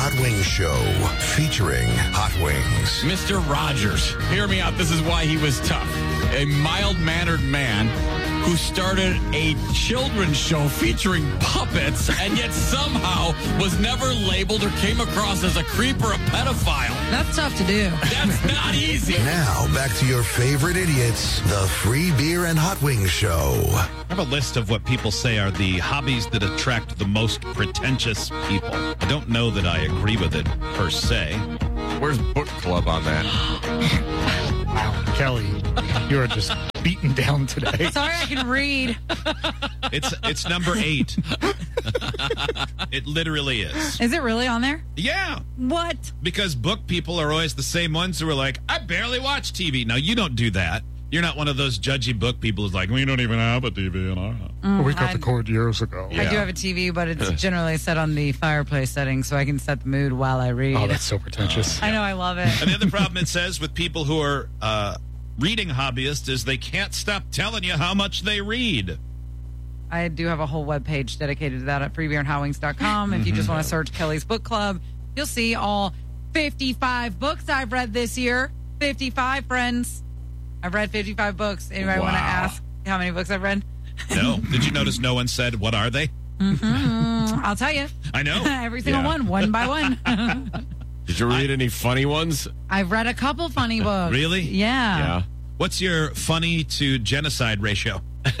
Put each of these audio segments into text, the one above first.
Hot Wings Show, featuring Hot Wings. Mr. Rogers, hear me out. This is why he was tough. A mild-mannered man who started a children's show featuring puppets and yet somehow was never labeled or came across as a creep or a pedophile. That's tough to do. That's not easy. Now, back to your favorite idiots, the Free Beer and Hot Wings Show. I have a list of what people say are the hobbies that attract the most pretentious people. I don't know that I agree with it per se. Where's book club on that? Wow, Kelly, you are just beaten down today. Sorry, I can read. It's number 8. It literally is. Is it really on there? Yeah. What? Because book people are always the same ones who are like, I barely watch TV. No, you don't do that. You're not one of those judgy book people who's like, we don't even have a TV in our house. We got the cord years ago. I do have a TV, but it's generally set on the fireplace setting, so I can set the mood while I read. Oh, that's so pretentious. I know, I love it. And the other problem it says with people who are reading hobbyists is they can't stop telling you how much they read. I do have a whole webpage dedicated to that at freebeerandhotwings.com. If you just want to search Kelly's Book Club, you'll see all 55 books I've read this year. 55, friends. I've read 55 books. Anybody want to ask how many books I've read? No. Did you notice no one said, what are they? I'll tell you. I know. Every single one by one. Did you read any funny ones? I've read a couple funny books. Really? Yeah. What's your funny to genocide ratio?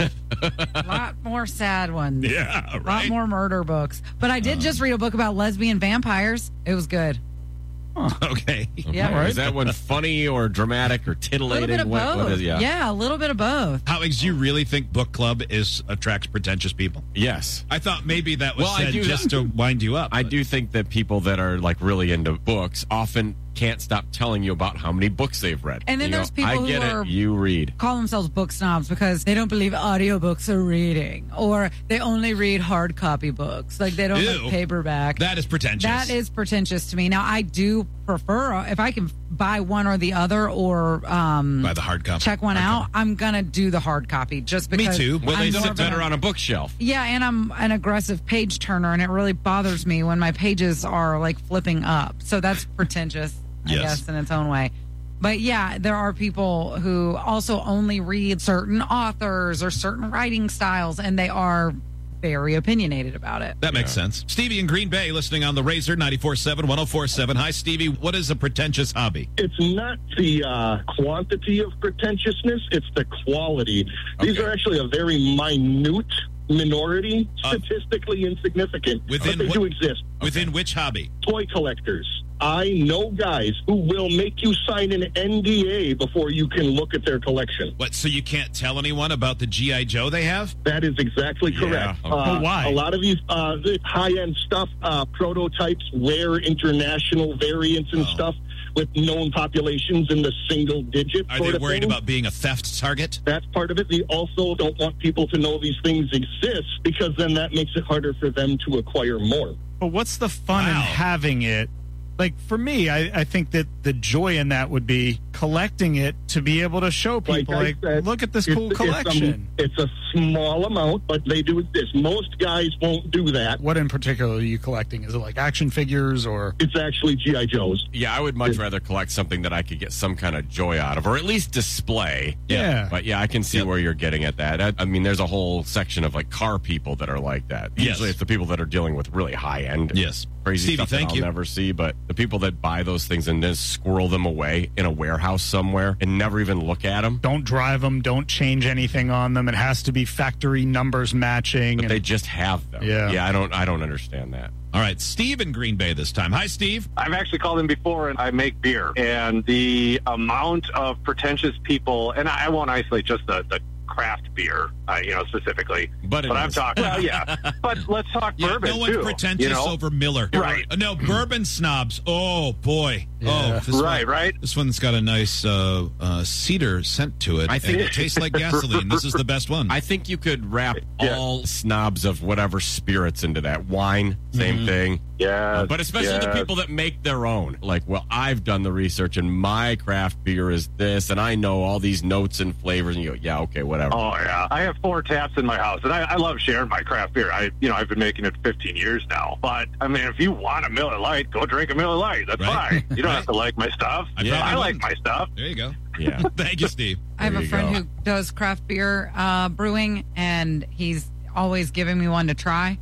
A lot more sad ones. Yeah, right. A lot more murder books. But I did just read a book about lesbian vampires. It was good. Okay. Yeah. Right. Is that one funny or dramatic or A titillating? little bit of both. Yeah. A little bit of both. Alex, do you really think book club attracts pretentious people? Yes. I thought maybe that was Well, I said do- just to wind you up. I do think that people that are like really into books often can't stop telling you about how many books they've read. And then there's people I who get are- it. You read. Call themselves book snobs because they don't believe audiobooks are reading, or they only read hard copy books. Like they don't Ew. like paperback. That is pretentious. That is pretentious to me. Now, I do prefer, if I can buy one or the other or by the hard copy. check one out, I'm going to do the hard copy just because. Me too. Well, I'm they more sit of better a- on a bookshelf. Yeah, and I'm an aggressive page turner, and it really bothers me when my pages are like flipping up. So that's pretentious, I Yes. guess, in its own way. But yeah, there are people who also only read certain authors or certain writing styles, and they are very opinionated about it. That makes sense. Stevie in Green Bay listening on the Razor 94.7, 104.7. Hi, Stevie. What is a pretentious hobby? It's not the quantity of pretentiousness, it's the quality. These Okay. are actually a very minute minority, statistically insignificant, within but they what- do exist. Within which hobby? Toy collectors. I know guys who will make you sign an NDA before you can look at their collection. What, so you can't tell anyone about the G.I. Joe they have? That is exactly correct. But why? A lot of these high-end stuff, prototypes, rare international variants and stuff with known populations in the single digit Are sort they of worried thing. about being a theft target? That's part of it. They also don't want people to know these things exist because then that makes it harder for them to acquire more. But what's the fun in Wow. having it? Like, for me, I think that the joy in that would be collecting it to be able to show people, I said, look at this it's- cool it's, collection. It's a small amount, but they do this. Most guys won't do that. What in particular are you collecting? Is it like action figures or? It's actually G.I. Joes. Yeah, I would much rather collect something that I could get some kind of joy out of, or at least display. Yeah. But yeah, I can see where you're getting at that. I mean, there's a whole section of like car people that are like that. Yes. Usually it's the people that are dealing with really high end, Yes. crazy Stevie, stuff thank that I'll you. never see. But the people that buy those things and then squirrel them away in a warehouse somewhere and never even look at them. Don't drive them. Don't change anything on them. It has to be factory numbers matching. But and- they just have them. Yeah. I don't understand that. All right, Steve in Green Bay this time. Hi, Steve. I've actually called in before, and I make beer. And the amount of pretentious people, and I won't isolate just the craft beer, specifically. But it I'm is. talking, well, yeah. But let's talk Yeah, bourbon, no one's too. pretentious over Miller. Right. No, bourbon snobs. Oh, boy. Oh, Right. This one's got a nice cedar scent to it. I think and it tastes like gasoline. This is the best one. I think you could wrap all snobs of whatever spirits into that. Wine, same thing. Yeah. But especially the people that make their own. Like, well, I've done the research and my craft beer is this, and I know all these notes and flavors. And you go, yeah, okay, whatever. Oh, yeah. I have 4 taps in my house, and I love sharing my craft beer. I've been making it 15 years now. But, I mean, if you want a Miller Lite, go drink a Miller Lite. That's fine. You don't have to like my stuff. I like my stuff. There you go. Yeah. Thank you, Steve. I have There a you friend go. who does craft beer brewing, and he's always giving me one to try.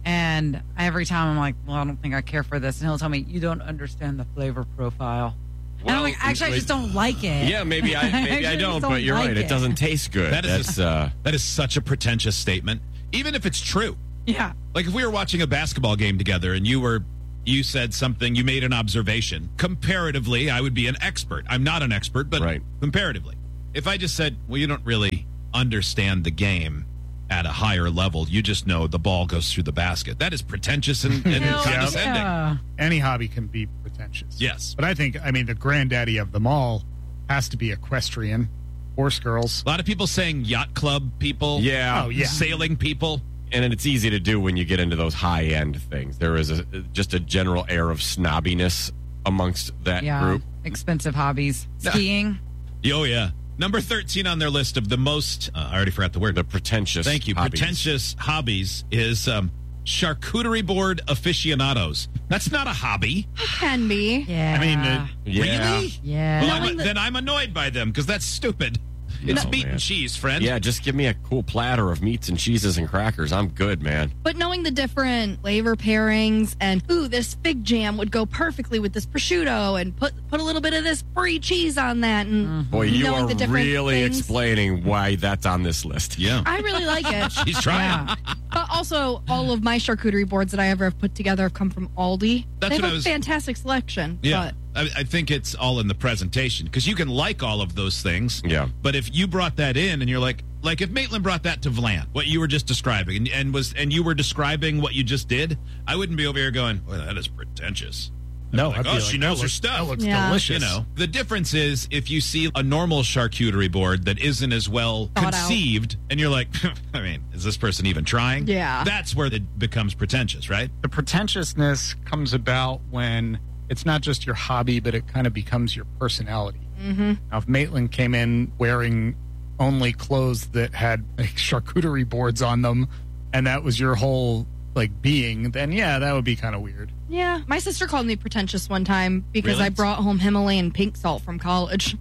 And every time I'm like, well, I don't think I care for this. And he'll tell me, you don't understand the flavor profile. And I'm like, actually, I just don't like it. Yeah, maybe I don't, but you're right. It doesn't taste good. That is such a pretentious statement, even if it's true. Yeah. Like if we were watching a basketball game together and you said something, you made an observation. Comparatively, I would be an expert. I'm not an expert, but comparatively. If I just said, well, you don't really understand the game at a higher level, you just know the ball goes through the basket. That is pretentious and condescending. Yeah. Any hobby can be pretentious. Yes. But I think, the granddaddy of them all has to be equestrian, horse girls. A lot of people saying yacht club people. Yeah. Oh, yeah. Sailing people. And it's easy to do when you get into those high-end things. There is just a general air of snobbiness amongst that group. Expensive hobbies. Skiing. Oh, yeah. Number 13 on their list of the most, I already forgot the word. The pretentious Thank you. hobbies. Pretentious hobbies is charcuterie board aficionados. That's not a hobby. It can be. Yeah. Yeah. Really? Yeah. Well, then I'm annoyed by them because that's stupid. It's meat and cheese, friend. Yeah, just give me a cool platter of meats and cheeses and crackers. I'm good, man. But knowing the different flavor pairings and, this fig jam would go perfectly with this prosciutto and put a little bit of this brie cheese on that. And Boy, you knowing are the different really things. explaining why that's on this list. Yeah. I really like it. He's trying. Yeah. But also, all of my charcuterie boards that I ever have put together have come from Aldi. That's they what have I was- a fantastic selection. Yeah. But I think it's all in the presentation because you can like all of those things. Yeah. But if you brought that in and you're like if Maitland brought that to Vlan, what you were just describing, and you were describing what you just did, I wouldn't be over here going, well, that is pretentious. No, I'd be I'd be she like, knows that her looks- stuff. That looks Yeah. delicious. The difference is if you see a normal charcuterie board that isn't as well Thought out. conceived, and you're like, is this person even trying? Yeah. That's where it becomes pretentious, right? The pretentiousness comes about when it's not just your hobby, but it kind of becomes your personality. Mm-hmm. Now, if Maitland came in wearing only clothes that had charcuterie boards on them, and that was your whole being, then that would be kind of weird. yeah, my sister called me pretentious one time because Really? I brought home Himalayan pink salt from college.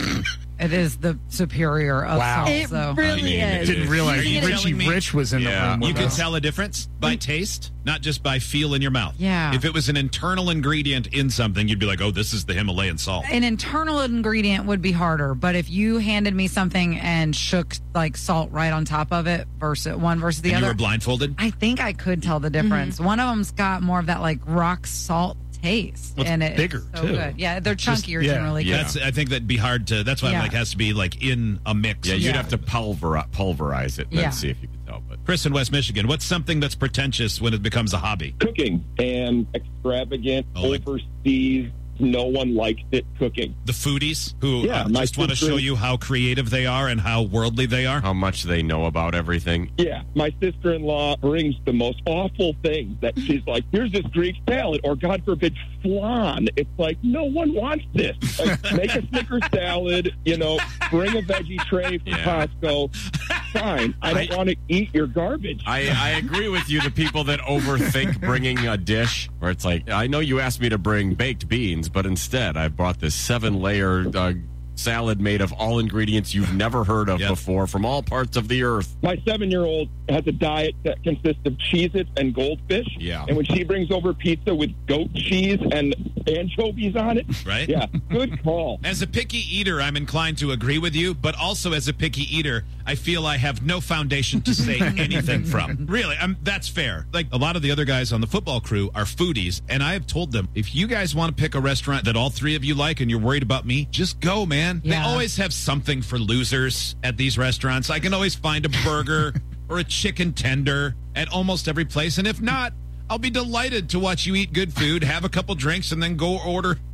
It is the superior of Wow. salt. It So. really is. Didn't realize Are you Richie telling me- Rich was in the room with You can us. tell a difference by taste, not just by feel in your mouth. Yeah. If it was an internal ingredient in something, you'd be like, oh, this is the Himalayan salt. An internal ingredient would be harder, but if you handed me something and shook salt right on top of it versus the And you other, were blindfolded? I think I could tell the difference. One of them's got more of that rock salt taste, Well, it's and it's bigger, so too. good. Yeah, they're just- chunkier yeah. generally. Yeah. I think that'd be hard to, that's why Yeah. I'm has to be in a mix. Yeah, you'd Yeah. have to pulverize it and Yeah. then see if you could tell. But Chris in West Michigan, what's something that's pretentious when it becomes a hobby? Cooking and extravagant, Oh, like- overseas. No one likes it cooking. The foodies who Yeah, my just want to sister- show you how creative they are and how worldly they are. how much they know about everything. Yeah, my sister-in-law brings the most awful things that she's like, here's this Greek salad, or God forbid, flan. It's like, no one wants this. Make a Snicker salad, bring a veggie tray from Yeah. Costco. Fine. I don't want to eat your garbage. I agree with you. The people that overthink bringing a dish, where it's like, I know you asked me to bring baked beans, but instead I brought this 7-layer salad made of all ingredients you've never heard of Yep. before from all parts of the earth. My 7-year-old has a diet that consists of Cheez-Its and goldfish. Yeah. And when she brings over pizza with goat cheese and anchovies on it, Right? yeah, good call. As a picky eater, I'm inclined to agree with you, but also as a picky eater, I feel I have no foundation to say anything from. Really, that's fair. A lot of the other guys on the football crew are foodies, and I have told them, if you guys want to pick a restaurant that all three of you like and you're worried about me, just go, man. They Yeah. always have something for losers at these restaurants. I can always find a burger or a chicken tender at almost every place, and if not, I'll be delighted to watch you eat good food, have a couple drinks, and then go order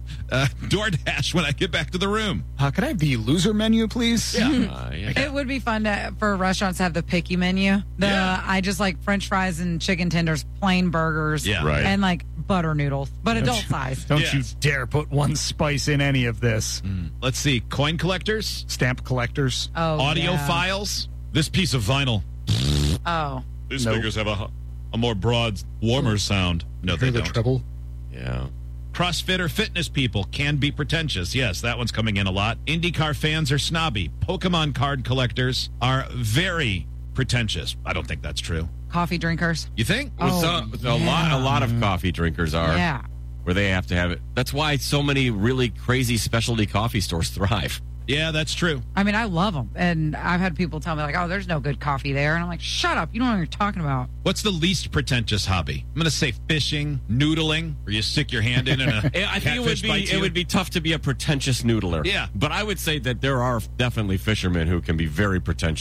DoorDash when I get back to the room. Could I have the loser menu, please? Yeah. It would be fun for restaurants to have the picky menu. I just like French fries and chicken tenders, plain burgers, and like butter noodles, but adult size. Don't you dare put one spice in any of this. Let's see. Coin collectors, stamp collectors, audiophiles. This piece of vinyl. These speakers have a more broad, warmer sound. No, they don't. Treble. Yeah. CrossFit or fitness people can be pretentious. Yes, that one's coming in a lot. IndyCar fans are snobby. Pokemon card collectors are very pretentious. I don't think that's true. Coffee drinkers. You think? A lot of coffee drinkers are. Yeah. Where they have to have it. That's why so many really crazy specialty coffee stores thrive. Yeah, that's true. I mean, I love them. And I've had people tell me, like, oh, there's no good coffee there. And I'm like, shut up. You don't know what you're talking about. What's the least pretentious hobby? I'm going to say fishing, noodling, where you stick your hand in and I think it would be tough to be a pretentious noodler. Yeah. But I would say that there are definitely fishermen who can be very pretentious.